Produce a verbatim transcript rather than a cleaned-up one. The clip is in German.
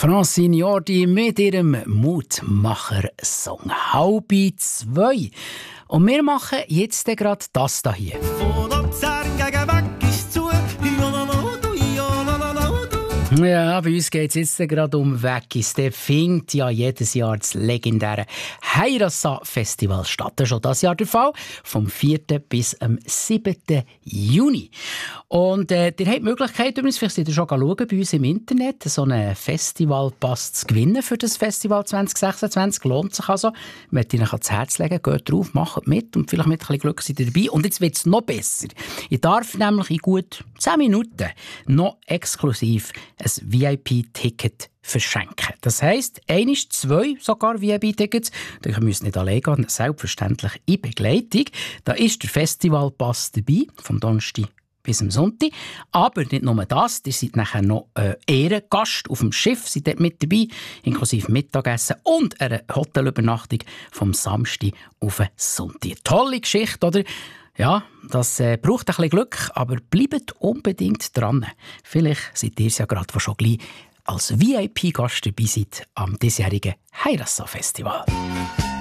Francine Jordi mit ihrem Mutmacher-Song «Halb zwei». Und wir machen jetzt gerade das hier. Von Luzern gegen weg ist zu. Ja, bei uns geht es jetzt gerade um Weggis. Der findet ja jedes Jahr das legendäre Heirassa-Festival statt. Das ist schon dieses Jahr der Fall, vom vierten bis am siebten Juni. Und äh, ihr habt die Möglichkeit, übrigens, vielleicht seid ihr schon schauen bei uns im Internet, so einen Festivalpass zu gewinnen für das Festival zwanzig sechsundzwanzig. Lohnt sich also. Ich möchte Ihnen ans Herz legen, geht drauf, macht mit und vielleicht mit ein bisschen Glück seid ihr dabei. Und jetzt wird es noch besser. Ich darf nämlich in gut zehn Minuten noch exklusiv ein V I P-Ticket verschenken. Das heisst, eines, zwei sogar V I P-Tickets. Ihr müsst nicht allein gehen, selbstverständlich in Begleitung. Da ist der Festivalpass dabei, vom Donnerstag bis am Sonntag. Aber nicht nur das, ihr seid nachher noch äh, Ehrengast auf dem Schiff, seid dort mit dabei, inklusive Mittagessen und eine Hotelübernachtung vom Samstag auf den Sonntag. Tolle Geschichte, oder? Ja, das äh, braucht ein bisschen Glück, aber bleibt unbedingt dran. Vielleicht seid ihr es ja gerade, was schon gleich als V I P-Gast dabei seid am diesjährigen Heirassa-Festival.